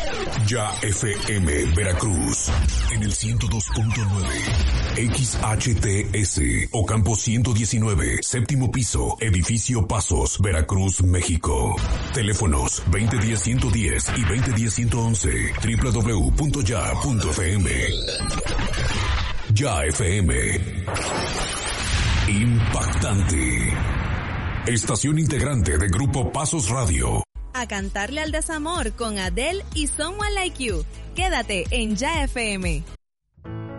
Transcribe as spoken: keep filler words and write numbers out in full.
Ya F M Veracruz en el ciento dos punto nueve, X H T S Ocampo ciento diecinueve, séptimo piso, edificio Pasos, Veracruz, México. Teléfonos veinte diez ciento diez y veinte diez ciento once, doble u doble u doble u punto ya punto f m. Ya F M. Impactante. Estación integrante de Grupo Pasos Radio. A cantarle al desamor con Adele y Someone Like You. Quédate en Ya F M.